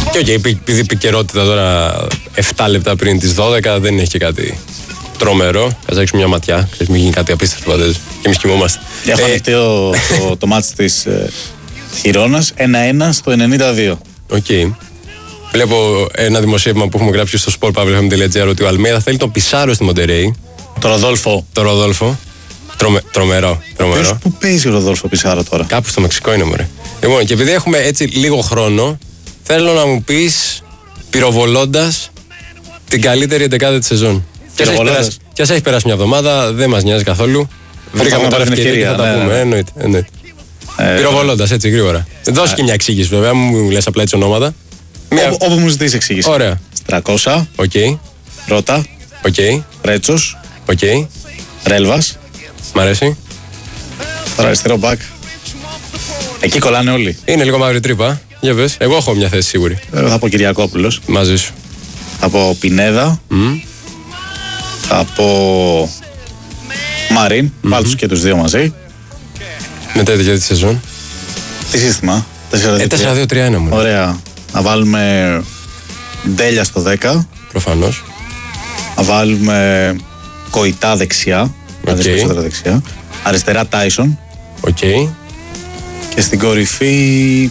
Και okay, επειδή επικαιρότητα τώρα 7 λεπτά πριν τις 12 δεν έχει και κάτι τρομερό. Ας ρίξουμε μια ματιά. Μην γίνει κάτι απίστευτο πάντως. Και εμείς κοιμόμαστε. Έχω ανοιχτεί το μάτς της Χιρώνας 1-1 στο 92. Οκ. Βλέπω ένα δημοσίευμα που έχουμε γράψει στο sportpavlefm.gr ότι ο Αλμέιδα θέλει τον Πισάρο στη Μοντερέι. Το Ροδόλφο. Τρομερό. Πού παίζει ο Ροδόλφο Πισάρο τώρα? Κάπου στο Μεξικό είναι, μωρέ. Λοιπόν, και επειδή έχουμε έτσι λίγο χρόνο, θέλω να μου πεις, πυροβολώντας, την καλύτερη εντεκάδα της σεζόν. Και ας έχει περάσει μια εβδομάδα, δεν μας νοιάζει καθόλου. Βρήκαμε τώρα ευκαιρία και θα τα πούμε. Εννοείται. Πυροβολώντας, έτσι γρήγορα. Δώσε και μια εξήγηση, βέβαια, μου λες απλά έτσι ονόματα. Όπου μου ζητείς εξήγηση. Ωραία. Στρακόσα. Οκ. Ρώτα. Οκ. Ρέτσος. Οκ. Ρέλβας. Μ' αρέσει. Τώρα αριστερό μπακ. Εκεί κολλάνε όλοι. Είναι λίγο μαύρη τρύπα. Για πες. Εγώ έχω μια θέση σίγουρη. Θα πω Κυριακόπουλος. Μαζί σου. Θα πω Πινέδα. Θα πω Μαρίν. Βάλτε τους και τους δύο μαζί. Μετά τη σεζόν. Τι σύστημα? 4-2-3-1 μου. Ωραία. Να βάλουμε Ντέλια στο 10. Προφανώς. Να βάλουμε Κοϊτά δεξιά. Περισσότερα δεξιά. Αριστερά Τάισον. Οκ. Και στην κορυφή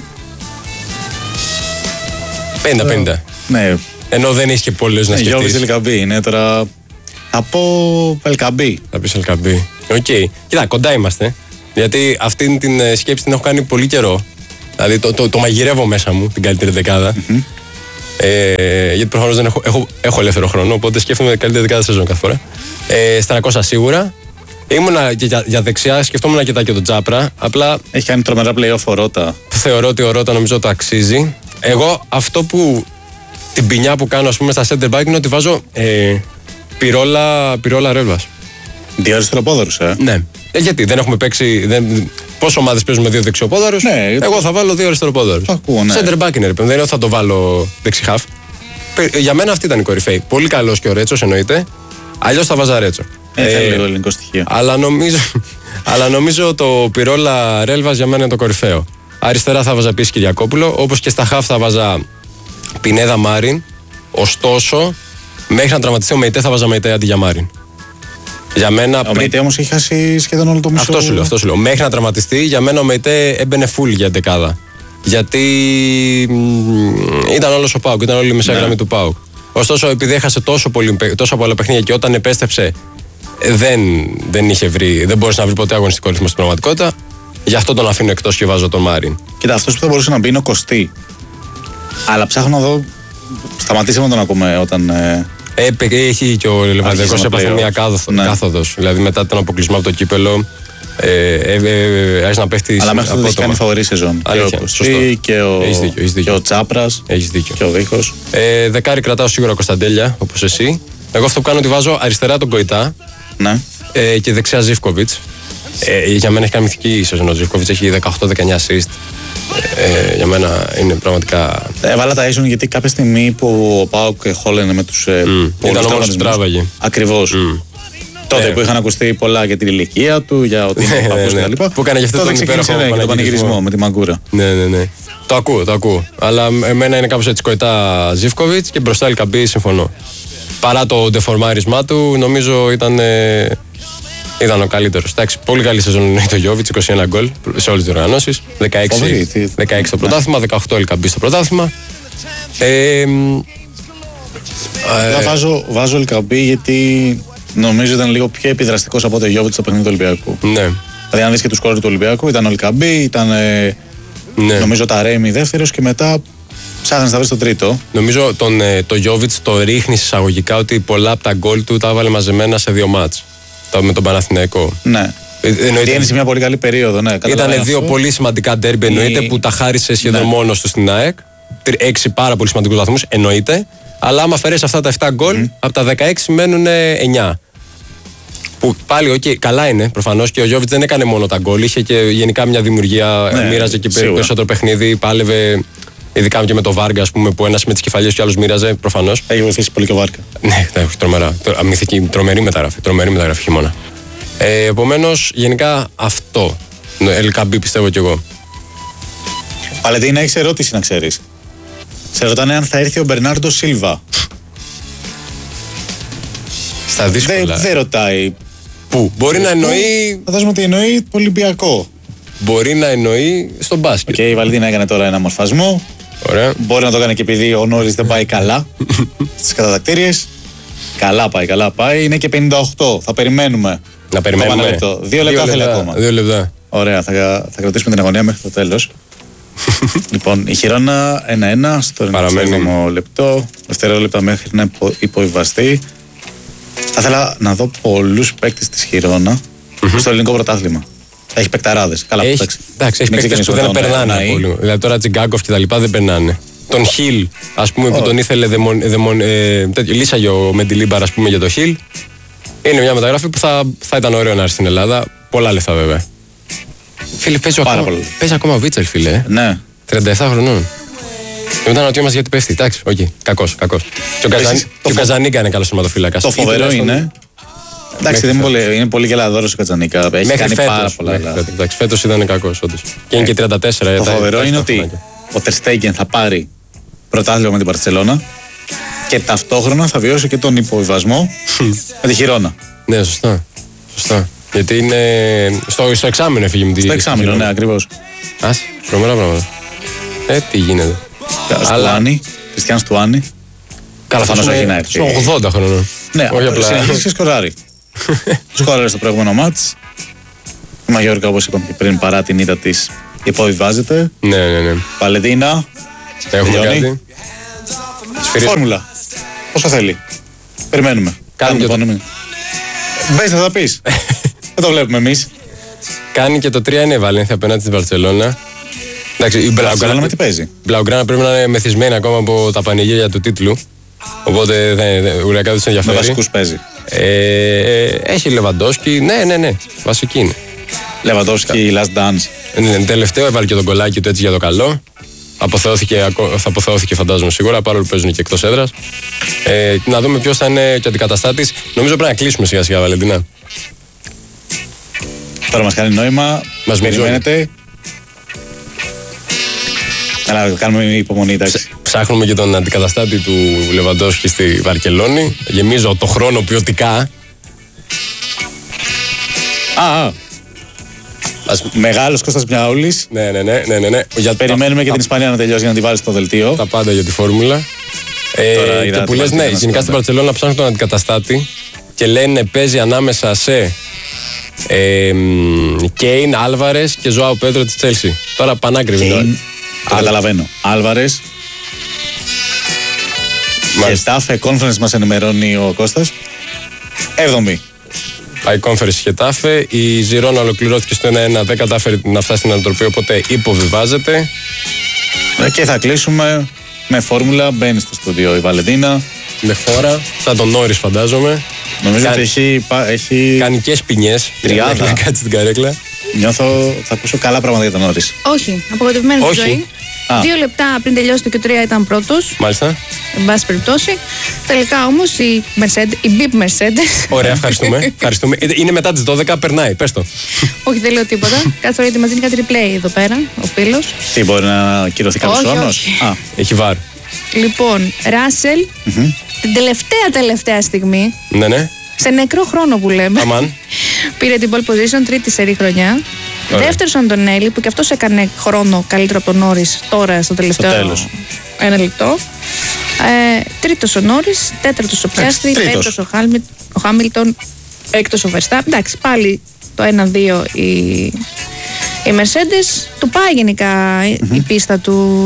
50-50. Ναι. Ενώ δεν έχει και πολλές να σκεφτείς. Γιώβης Ελκαμπή. Είναι τώρα. Θα πω Ελκαμπή. Θα πεις Ελκαμπή. Οκ. Κοίτα, κοντά είμαστε. Γιατί αυτή την σκέψη την έχω κάνει πολύ καιρό. Δηλαδή το μαγειρεύω μέσα μου, την καλύτερη δεκάδα. Γιατί προφανώς δεν έχω ελεύθερο χρόνο, οπότε σκέφτομαι την καλύτερη δεκάδα σεζόν κάθε φορά. Στα 300 σίγουρα. Ήμουνα και για δεξιά, σκεφτόμουν και τον Τζάπρα. Απλά. Έχει κάνει τρομερά play-off ο Ρώτα. Θεωρώ ότι ο Ρώτα νομίζω το αξίζει. Εγώ αυτό που. Την ποινιά που κάνω, ας πούμε, στα center back είναι ότι βάζω Πυρόλα Ρέλβας. Δύο αριστεροπόδαρους, Ναι. Γιατί δεν έχουμε παίξει. Πόσες ομάδες παίζουν με δύο δεξιοπόδαρους? Ναι, εγώ θα βάλω δύο αριστεροπόδαρους. Ναι. Center back είναι, δεν είναι ότι θα το βάλω δεξιχάφ. Για μένα αυτή ήταν η κορυφαίη. Πολύ καλός και ο Ρέτσος εννοείται. Αλλιώς θα βάζα Ρέτσο. Θέλει λίγο ελληνικό στοιχείο. Αλλά νομίζω το Πυρόλα Ρέλβας για μένα είναι το κορυφαίο. Αριστερά θα βάζα επίσης Κυριακόπουλο. Όπως και στα χάφ θα βάζα Πινέδα Μάριν. Ωστόσο, μέχρι να τραυματιστεί ο Μεϊτέ θα βάζα Μεϊτέ αντί για Μάριν. Για μένα. Ο Μεϊτέ όμως έχει χάσει σχεδόν όλο το μισό. Αυτό σου λέω. Μέχρι να τραυματιστεί, για μένα ο Μεϊτέ έμπαινε full για δεκάδα. Γιατί ήταν όλος ο ΠΑΟΚ, ήταν όλη η μεσαία γραμμή του ΠΑΟΚ. Ωστόσο, επειδή έχασε τόσο πολλά παιχνίδια και όταν επέστρεψε δεν είχε βρει, δεν μπορούσε να βρει ποτέ αγωνιστικό ρυθμό στην πραγματικότητα. Γι' αυτό τον αφήνω εκτός και βάζω τον Μάριν. Κοίτα, αυτός που θα μπορούσε να μπει είναι ο Κωστή. Αλλά ψάχνω εδώ. Σταματήσαμε να τον ακούμε όταν. Έχει και ο Λεβαδιακός έπαθε μια κάθοδος. Δηλαδή μετά τον αποκλεισμό από το κύπελο. Άρχισε να πέφτει. Αλλά μέχρι τότε έχει κάνει φαβορή σεζόν. Και ο Κωστή και ο Τσάπρας. Έχεις δίκιο. Και ο Δίχος. Δεκάρι κρατάω σίγουρα Κωνσταντέλια, όπως εσύ. Εγώ αυτό που κάνω ότι βάζω αριστερά τον Κοϊτά. Ναι. Και δεξιά Ζίβκοβιτς. Για μένα έχει κάνει μυθική σεζόν. Ο Ζίβκοβιτς έχει 18-19 assist. Για μένα είναι πραγματικά. Έβαλα τα ίσον γιατί κάποια στιγμή που ο ΠΑΟΚ χόλαινε με τους ήταν όμως που τράβαγε. Ακριβώς. Τότε που είχαν ακουστεί πολλά για την ηλικία του, για ότι είναι παππούς και τα λοιπά. Που έκανε και αυτό τον υπέροχο πανηγυρισμό με τη μαγκούρα. Ναι. Το ακούω. Αλλά εμένα είναι κάπως έτσι Κοϊτά Ζίβκοβιτς και μπροστά Ελκαμπή, συμφωνώ. Παρά το ντεφορμάρισμά του, νομίζω ήταν ο καλύτερος. Εντάξει, πολύ καλή σεζόν είναι το Γιώβιτς, 21 γκολ σε όλες τις διοργανώσεις. 16 στο πρωτάθλημα, 18 Ελκαμπή στο πρωτάθλημα. Βάζω Ελκαμπή γιατί νομίζω ήταν λίγο πιο επιδραστικός από το Γιώβιτς στο παιχνίδι του Ολυμπιακού. Ναι. Δηλαδή, αν δεις και τους σκόρους του Ολυμπιακού, ήταν ο Ελκαμπή, ήταν νομίζω τα Ρέμι δεύτερος και μετά ψάχνεις να βρεις το τρίτο. Νομίζω το Γιώβιτς το ρίχνει εισαγωγικά ότι πολλά από τα γκολ του τα έβαλε μαζεμένα σε δύο μάτς. Με τον Παναθηναϊκό. Ναι. Είναι σε μια πολύ καλή περίοδο. Ναι. Ήταν δύο πολύ σημαντικά ντέρμπι εννοείται που τα χάρισε σχεδόν μόνος του στην ΑΕΚ. 6 πάρα πολύ σημαντικούς βαθμούς εννοείται. Αλλά άμα αφαιρέσει αυτά τα 7 γκολ, από τα 16 μένουν 9. Που πάλι καλά είναι προφανώς και ο Γιώβιτς δεν έκανε μόνο τα γκολ. Είχε και γενικά μια δημιουργία, μοίραζε και περισσότερο παιχνίδι. Πάλευε, ειδικά και με το Βάργα, ας πούμε, που ένας με τις κεφαλιές και ο άλλος μοίραζε προφανώς. Έχει βοηθήσει πολύ και ο Βάργα. Ναι, τρομερά. Τρομερή μεταγραφή χειμώνα. Επομένως, γενικά αυτό. Ελκαμπή πιστεύω κι εγώ. Παλαιτίνα, έχεις ερώτηση να ξέρεις. Σε ρωτάνε αν θα έρθει ο Μπερνάρντο Σίλβα. Στα δύσκολα. Δεν ρωτάει. Πού? Μπορεί να εννοεί. Φαντάζομαι ότι εννοεί το Ολυμπιακό. Μπορεί να εννοεί στον μπάσκετ. Η Βαλεντίνα έκανε τώρα ένα μορφασμό. Ωραία. Μπορεί να το κάνει και επειδή ο Νόρις δεν πάει καλά στις κατατακτήριες. Καλά πάει. Είναι και 58. Θα περιμένουμε. Να περιμένουμε. 2 λεπτά θέλει ακόμα. 2 λεπτά. Ωραία, θα κρατήσουμε την αγωνία μέχρι το τέλος. Λοιπόν, η Χιρόνα 1-1 στο 97ο λεπτό. Δευτερόλεπτα μέχρι να υποβιβαστεί. Θα ήθελα να δω πολλούς παίκτες της Χιρόνα στο ελληνικό πρωτάθλημα. Έχει παικταράδες. Καλά, εντάξει, έχει παίκτες που δεν περνάνε πολύ. Δηλαδή τώρα Τσιγκάκοφ και τα λοιπά δεν περνάνε. Τον Χιλ, ας πούμε, που τον ήθελε λύσαγε ο Μεντιλίμπαρ, ας πούμε, για το Χιλ. Είναι μια μεταγραφή που θα ήταν ωραίο να έρθει στην Ελλάδα. Πολλά λεφτά βέβαια. Φίλε, παίζει ακόμα ο Βίτσελ, φίλε. Ναι. 37 χρονών. Και μετά αναρωτιόμαστε γιατί πέφτει. Εντάξει, κακός. Και ο Καζανίκα είναι καλός σωματοφύλακας. Το φοβερό είναι. Εντάξει, είναι πολύ γελαδόρος ο Κατζανίκα. Έχει κάνει πάρα πολλά. Εντάξει, φέτος ήταν κακός όντως. Και είναι και 34. Το φοβερό είναι ότι ο Τερ Στέγκεν θα πάρει πρωτάθλημα με την Μπαρτσελώνα και ταυτόχρονα θα βιώσει και τον υποβιβασμό με τη Χιρόνα. Ναι, σωστά. Γιατί είναι. Στο εξάμηνο έφυγε με τη. Στο εξάμηνο, ναι, ακριβώς. Ας, τρομερά πράγματα. Τι γίνεται. Στουάνι, Κριστιαν Στουάνι. Καλά, θα είναι στο 80 χρονών. Ναι, συνεχίζει και σκοράρει. Σκόραρε στο προηγούμενο μάτς. Η Μαγιόρκα, όπως είπαμε και πριν, παρά την ήττα της, υποβιβάζεται. Ναι. Βαλεντίνα. Έχουμε κάτι. Φόρμουλα. Πόσο θέλει. Περιμένουμε. Μπες να τα πεις. Δεν το βλέπουμε εμείς. Κάνει και το 3 είναι η Βαλένθια απέναντι στην Μπαρτσελώνα. Εντάξει, η Μπλαουγκράνα πρέπει να είναι μεθυσμένη ακόμα από τα πανηγύρια του τίτλου. Οπότε ουριακά δεν τους ενδιαφέρει. Με βασικούς παίζει. Έχει Λεβαντόσκι, ναι, βασική είναι. Λεβαντόσκι, Last Dance. Ναι, τελευταίο έβαλε και τον κολλάκι του έτσι για το καλό. Θα αποθεώθηκε φαντάζομαι σίγουρα, παρόλο που παίζουν και εκτός έδρας. Να δούμε ποιος θα είναι και ο αντικαταστάτης. Νομίζω πρέπει να κλείσουμε σιγά σιγά, Βαλεντίνα. Τώρα μας κάνει νόημα. Μας περιμένετε. Αλλά κάνουμε υπομονή, εντάξει. Ψάχνουμε και τον αντικαταστάτη του Λεβαντόσκι στη Βαρκελόνη. Γεμίζω το χρόνο ποιοτικά. Μεγάλος Κώστας Μιαούλης. Ναι. Περιμένουμε και την Ισπανία να τελειώσει για να τη βάλει στο δελτίο. Τα πάντα για τη φόρμουλα. Και που λες, ναι, γενικά στην Βαρκελόνη ψάχνουν τον αντικαταστάτη και λένε παίζει ανάμεσα σε Κέιν, Άλβαρες και Ζωάο Πέντρο της Τσέλσι. Τώρα πανάκριβη. Το καταλαβαίνω. Άλβαρες. Γετάφε Conference μας ενημερώνει ο Κώστας. 7η. Πάει Conference Γετάφε. Η Ζιρόνα ολοκληρώθηκε στο 1-1. Δεν κατάφερε να φτάσει στην ανατροπή, οπότε υποβιβάζεται. Και θα κλείσουμε με φόρμουλα. Μπαίνει στο στούντιο η Βαλεντίνα. Με φόρα. Σαν τον Νόρις φαντάζομαι. Νομίζω ότι έχει. Κάνει και σπινιές. Τριάδα. Κάτσε στην καρέκλα. Νιώθω, θα ακούσω καλά πράγματα για τον Νόρις. Όχι, απογοητευμένη τη ζωή. 2 λεπτά πριν τελειώσει το Q3 ήταν πρώτος. Μάλιστα. Εν πάση περιπτώσει. Τελικά όμως η Beep Mercedes. Ωραία, ευχαριστούμε. Είναι μετά τις 12, περνάει. Πες το. Όχι, δεν λέω τίποτα. Κάθε φορά γιατί μας δίνει κάτι replay εδώ πέρα, ο φίλος. Τι, μπορεί να κυρωθεί κάποιος χρόνος? Έχει βάρ. Λοιπόν, Ράσελ, την τελευταία στιγμή. Ναι. Σε νεκρό χρόνο που λέμε. Αμάν. Πήρε την pole position, τρίτη σερί χρονιά. Δεύτερος ο Αντωνέλη, που και αυτός έκανε χρόνο καλύτερο από τον Νόρις τώρα στο τελευταίο 1 λεπτό. Τρίτος ο Νόρις, τέταρτος ο Πιάστρη, πέμπτος ο Χάμιλτον, έκτος ο Verstappen. Εντάξει, πάλι το 1-2 η Mercedes. Του πάει γενικά η πίστα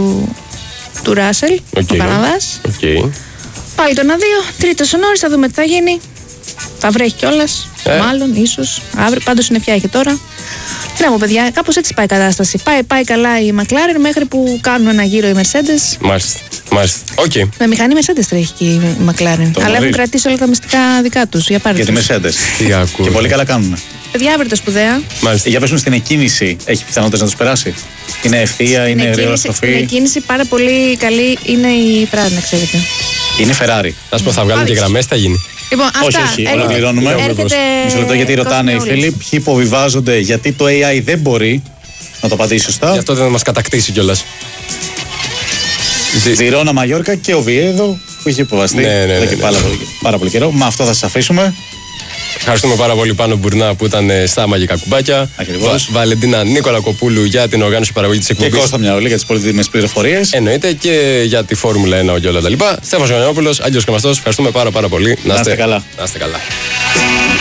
του Ράσελ, ο Καναδάς. Πάλι το 1-2, τρίτος ο Νόρις, θα δούμε τι θα γίνει. Θα βρέχει κιόλας, μάλλον, ίσως. Αύριο, πάντως συννεφιά έχει τώρα. Ναι, μου παιδιά, κάπως έτσι πάει η κατάσταση. Πάει καλά η McLaren μέχρι που κάνουν ένα γύρο οι Mercedes. Μάλιστα. Με μηχανή Mercedes τρέχει και η McLaren. Αλλά έχουν κρατήσει όλα τα μυστικά δικά τους. Για τη Mercedes. Και πολύ καλά κάνουν. Παιδιά, αύριο τα σπουδαία. Για πες μου, στην εκκίνηση έχει πιθανότητες να τους περάσει? Είναι ευθεία, είναι γρήγορα στροφή? Στην εκκίνηση πάρα πολύ καλή είναι η πράσινη, ξέρετε. Είναι Ferrari. Θα σου πω, θα βγάλουν και γραμμές, θα γίνει. Λοιπόν, όχι, ολοκληρώνουμε. Μισό λεπτό, γιατί ρωτάνε οι φίλοι ποιοι υποβιβάζονται, γιατί το AI δεν μπορεί να το απαντήσει σωστά. Γι' αυτό δεν θα μας κατακτήσει κιόλας. Ζιρόνα Μαγιόρκα και ο Βιέδο που είχε υποβαστεί εδώ και πάρα πολύ καιρό. Με αυτό θα σας αφήσουμε. Ευχαριστούμε πάρα πολύ Πάνο Μπουρνά που ήταν στα μαγικά κουμπάκια. Βαλεντίνα Νίκολα Κοπούλου για την οργάνωση παραγωγή της εκπομπής. Και Κώστα Μιαούλη για τις πολύτιμες πληροφορίες. Εννοείται και για τη Φόρμουλα 1 και όλα τα λοιπά. Στέφανος Γιαννόπουλος, Άγγελος Καμαστός. Ευχαριστούμε πάρα πολύ. Να είστε καλά. Να είστε καλά.